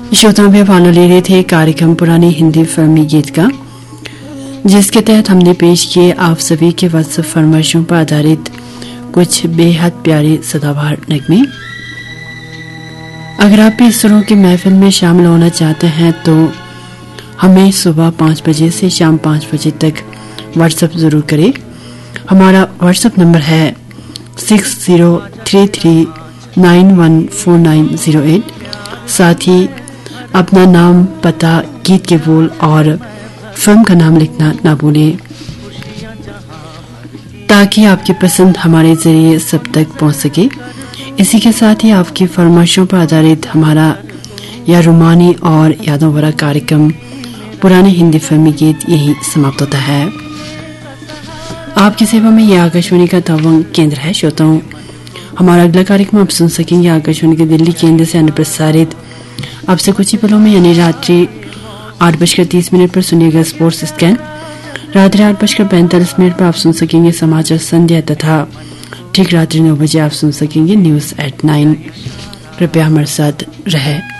श्रोताओं में आनंद ले रहे थे कार्यक्रम पुरानी हिंदी फिल्मी गीत का, जिसके तहत हमने पेश किए आप सभी के व्हाट्सएप फरमाइशों पर आधारित कुछ बेहद प्यारे सदाबहार नगमे। अगर आप भी इस सुरों की महफिल में शामिल होना चाहते हैं तो हमें सुबह 5 बजे से शाम 5 बजे तक व्हाट्सएप जरूर करें। हमारा व्हाट्सएप नंबर है 6033914908। साथ ही अपना नाम, पता, गीत के बोल और फिल्म का नाम लिखना ना भूलें, ताकि आपकी पसंद हमारे जरिए सब तक पहुंच सके। इसी के साथ ही आपकी फरमाइशों पर आधारित हमारा यह रोमानी और यादों भरा कार्यक्रम पुराने हिंदी फिल्मी गीत यही समाप्त होता है। आपकी सेवा में यह आकाशवाणी का तवंग केंद्र है। श्रोताओं, हमारा अगला कार्यक्रम आप सुन सकेंगे आकाशवाणी के दिल्ली केंद्र से प्रसारित अब से कुछ ही पलों में, यानी रात्रि 8:30 पर सुनिएगा स्पोर्ट्स स्कैन। रात्रि 8:45 पर आप सुन सकेंगे समाचार संध्या तथा ठीक रात्रि 9 बजे आप सुन सकेंगे न्यूज एट 9। कृपया हमारे साथ रहे।